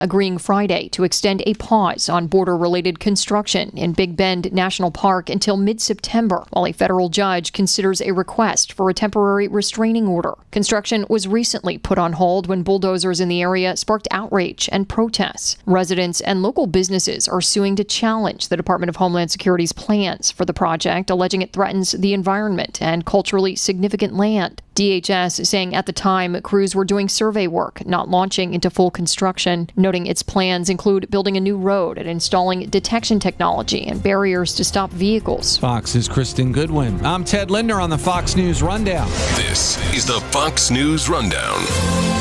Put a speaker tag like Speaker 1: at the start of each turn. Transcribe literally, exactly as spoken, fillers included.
Speaker 1: agreeing Friday to extend a pause on border-related construction in Big Bend National Park until mid-September, while a federal judge considers a request for a temporary restraining order. Construction was recently put on hold when bulldozers in the area sparked outrage and protests. Residents and local businesses are suing to challenge the Department of Homeland Security's plans for the project, alleging it threatens the environment and culturally significant land. D H S saying at the time crews were doing survey work, not launching into full construction, noting its plans include building a new road and installing detection technology and barriers to stop vehicles.
Speaker 2: Fox's Kristen Goodwin. I'm Ted Linder on the Fox News Rundown.
Speaker 3: This is the Fox News Rundown.